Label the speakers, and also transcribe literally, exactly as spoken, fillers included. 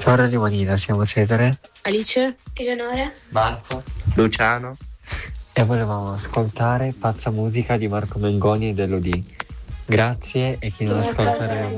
Speaker 1: Ciao Radio Manina, siamo Cesare,
Speaker 2: Alice,
Speaker 3: Eleonora,
Speaker 1: Marco
Speaker 4: Luciano.
Speaker 1: e volevamo ascoltare Pazza Musica di Marco Mengoni ed Elodie. Grazie e chi non ascolta